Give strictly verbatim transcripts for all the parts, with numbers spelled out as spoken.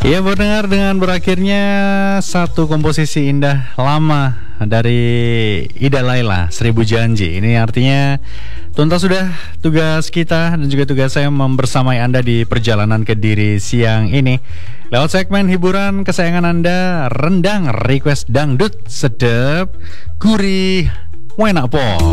Ya, mendengar dengan berakhirnya satu komposisi indah lama dari Ida Laila, Seribu Janji. Ini artinya tuntas sudah tugas kita dan juga tugas saya membersamai Anda di perjalanan Kediri siang ini. Lewat segmen hiburan kesayangan Anda, Rendang Request Dangdut Sedep Gurih Wenak Pol.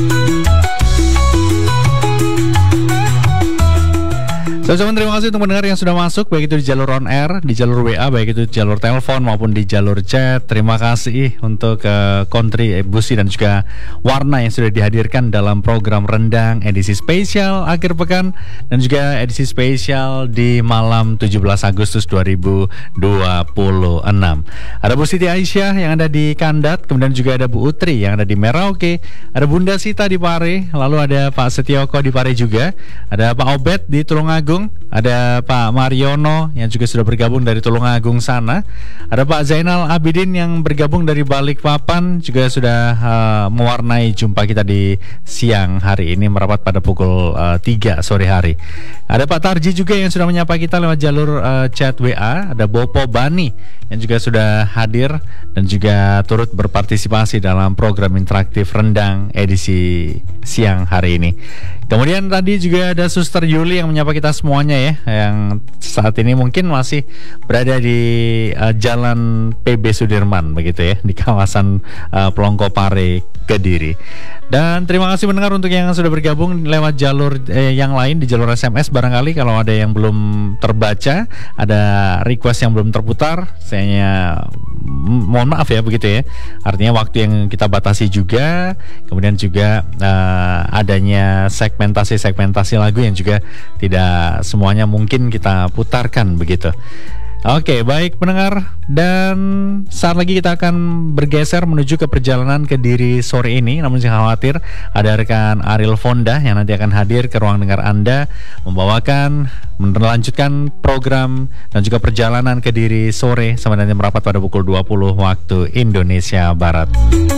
Teman-teman, terima kasih untuk mendengar yang sudah masuk, baik itu di jalur on air, di jalur W A, baik itu di jalur telepon maupun di jalur chat. Terima kasih untuk uh, kontribusi dan juga warna yang sudah dihadirkan dalam program Rendang edisi spesial akhir pekan dan juga edisi spesial di malam tujuh belas Agustus dua ribu dua puluh enam. Ada Bu Siti Aisyah yang ada di Kandat, kemudian juga ada Bu Utri yang ada di Merauke, ada Bunda Sita di Pare, lalu ada Pak Setioko di Pare juga, ada Pak Obed di Tulungagung, ada Pak Mariono yang juga sudah bergabung dari Tulungagung sana, ada Pak Zainal Abidin yang bergabung dari Balikpapan, juga sudah uh, mewarnai jumpa kita di siang hari ini merapat pada pukul uh, tiga sore hari. Ada Pak Tarji juga yang sudah menyapa kita lewat jalur uh, chat W A, ada Bopo Bani yang juga sudah hadir dan juga turut berpartisipasi dalam program interaktif Rendang edisi siang hari ini. Kemudian tadi juga ada Suster Yuli yang menyapa kita semuanya ya, yang saat ini mungkin masih berada di uh, Jalan P B Sudirman begitu ya, di kawasan uh, Pelongko Pare, Kediri. Dan terima kasih mendengar untuk yang sudah bergabung lewat jalur eh, yang lain di jalur S M S. Barangkali kalau ada yang belum terbaca, ada request yang belum terputar, saya mohon maaf ya begitu ya. Artinya waktu yang kita batasi juga, kemudian juga uh, adanya segmentasi-segmentasi lagu yang juga tidak semuanya mungkin kita putarkan begitu. Oke, baik pendengar, dan saat lagi kita akan bergeser menuju ke perjalanan Kediri sore ini. Namun jangan khawatir, ada rekan Ariel Fonda yang nanti akan hadir ke ruang dengar Anda, membawakan, melanjutkan program dan juga perjalanan Kediri sore sampai nanti merapat pada pukul dua puluh waktu Indonesia Barat.